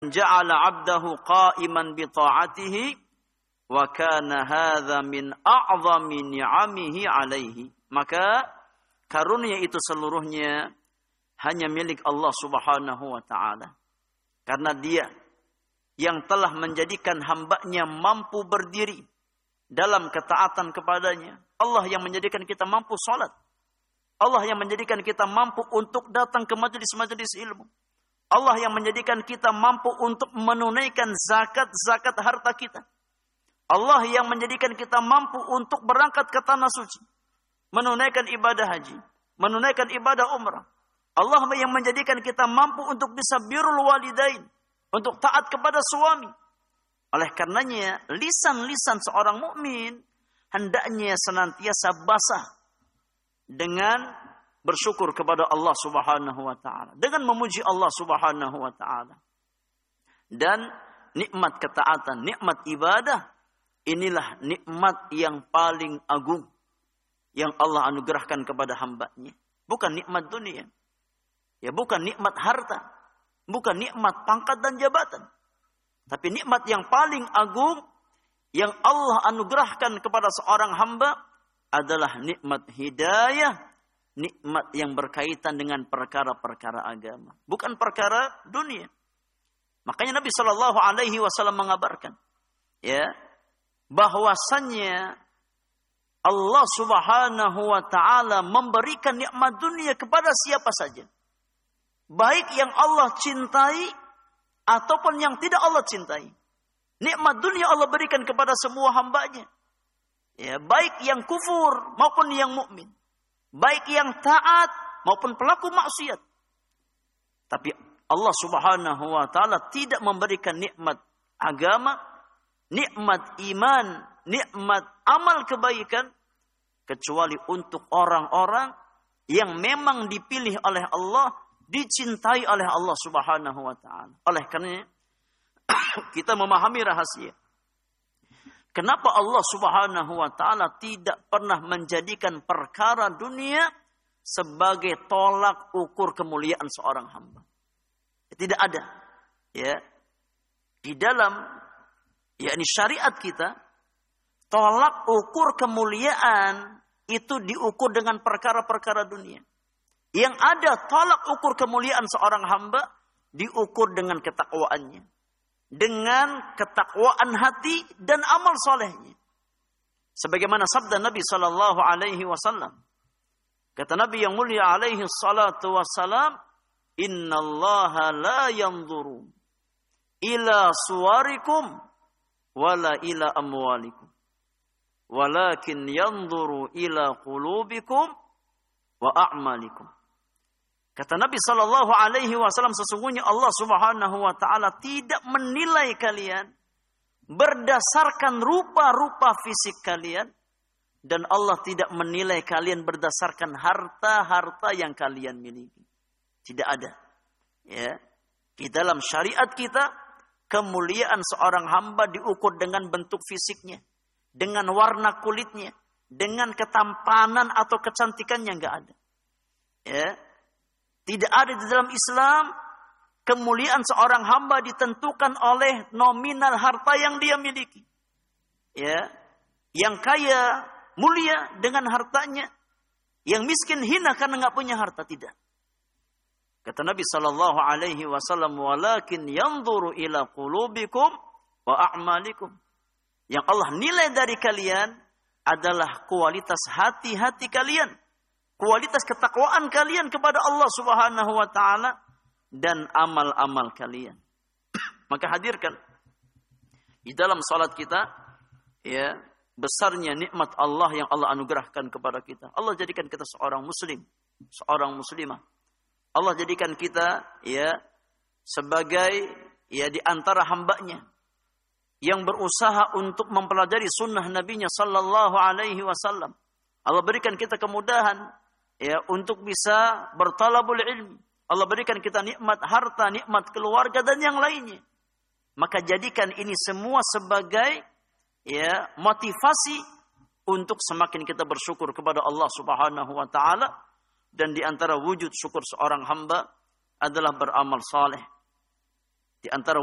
ja'ala 'abdahu qa'iman bi ta'atihi wa kana hadza min a'zami ni'amihi 'alaihi. Maka karunia itu seluruhnya hanya milik Allah Subhanahu wa taala. Karena Dia yang telah menjadikan hamba-Nya mampu berdiri dalam ketaatan kepadanya. Allah yang menjadikan kita mampu salat. Allah yang menjadikan kita mampu untuk datang ke majelis-majelis ilmu. Allah yang menjadikan kita mampu untuk menunaikan zakat harta kita. Allah yang menjadikan kita mampu untuk berangkat ke tanah suci, menunaikan ibadah haji, menunaikan ibadah umrah. Allah yang menjadikan kita mampu untuk bisa birrul walidain, untuk taat kepada suami. Oleh karenanya, lisan-lisan seorang mukmin hendaknya senantiasa basah dengan bersyukur kepada Allah Subhanahu wa taala, dengan memuji Allah Subhanahu wa taala. Dan nikmat ketaatan, nikmat ibadah, inilah nikmat yang paling agung yang Allah anugerahkan kepada hamba-Nya. Bukan nikmat dunia. Ya, bukan nikmat harta, bukan nikmat pangkat dan jabatan. Tapi nikmat yang paling agung yang Allah anugerahkan kepada seorang hamba adalah nikmat hidayah, nikmat yang berkaitan dengan perkara-perkara agama, bukan perkara dunia. Makanya Nabi Shallallahu Alaihi Wasallam mengabarkan, ya, bahwasannya Allah Subhanahu Wa Taala memberikan nikmat dunia kepada siapa saja, baik yang Allah cintai ataupun yang tidak Allah cintai. Nikmat dunia Allah berikan kepada semua hamba-Nya, ya, baik yang kufur maupun yang mukmin, baik yang taat maupun pelaku maksiat. Tapi Allah Subhanahu wa taala tidak memberikan nikmat agama, nikmat iman, nikmat amal kebaikan kecuali untuk orang-orang yang memang dipilih oleh Allah, dicintai oleh Allah Subhanahu wa taala. Oleh karena kita memahami rahasia kenapa Allah Subhanahu wa taala tidak pernah menjadikan perkara dunia sebagai tolak ukur kemuliaan seorang hamba. Tidak ada, ya, di dalam yakni syariat kita tolak ukur kemuliaan itu diukur dengan perkara-perkara dunia. Yang ada tolak ukur kemuliaan seorang hamba diukur dengan ketakwaannya, dengan ketakwaan hati dan amal solehnya. Sebagaimana sabda Nabi Sallallahu Alaihi Wasallam, kata Nabi yang mulia Alaihi Salatu Wasallam, Inna Allah la yanzuru ila suwarikum wala ila amwalikum, walakin yanzuru ila qulubikum wa a'malikum. Kata Nabi Sallallahu Alaihi Wasallam, sesungguhnya Allah Subhanahu Wa Taala tidak menilai kalian berdasarkan rupa-rupa fisik kalian, dan Allah tidak menilai kalian berdasarkan harta-harta yang kalian miliki. Tidak ada. Ya, di dalam syariat kita kemuliaan seorang hamba diukur dengan bentuk fisiknya, dengan warna kulitnya, dengan ketampanan atau kecantikannya, enggak ada. Ya. Tidak ada di dalam Islam kemuliaan seorang hamba ditentukan oleh nominal harta yang dia miliki. Ya, yang kaya mulia dengan hartanya, yang miskin hina karena nggak punya harta, tidak. Kata Nabi Sallallahu Alaihi Wasallam, walakin yanzuru ila qulubikum wa a'malikum. Yang Allah nilai dari kalian adalah kualitas hati-hati kalian, kualitas ketakwaan kalian kepada Allah Subhanahu wa taala dan amal-amal kalian. Maka hadirkan di dalam salat kita, ya, besarnya nikmat Allah yang Allah anugerahkan kepada kita. Allah jadikan kita seorang muslim, seorang muslimah. Allah jadikan kita, ya, sebagai, ya, di antara hamba-Nya yang berusaha untuk mempelajari sunnah Nabi-Nya Sallallahu Alaihi Wasallam. Allah berikan kita kemudahan, ya, untuk bisa bertalabul ilmi. Allah berikan kita nikmat harta, nikmat keluarga dan yang lainnya. Maka jadikan ini semua sebagai, ya, motivasi untuk semakin kita bersyukur kepada Allah Subhanahu wa taala. Dan di antara wujud syukur seorang hamba adalah beramal saleh. Di antara